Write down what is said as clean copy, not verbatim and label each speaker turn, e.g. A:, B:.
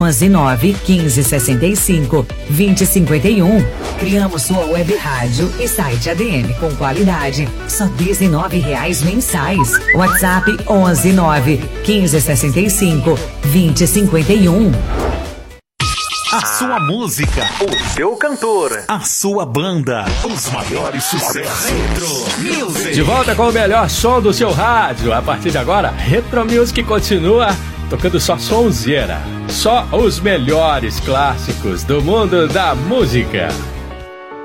A: 11 9 15 65 20 51. Criamos sua web rádio e site ADM com qualidade, só R$19 mensais. WhatsApp 11 9 15 65 20 51.
B: A sua música, o seu cantor, a sua banda, os maiores sucessos. Retro Music.
C: De volta com o melhor som do seu rádio. A partir de agora, Retro Music continua tocando só sonzeira, só os melhores clássicos do mundo da música.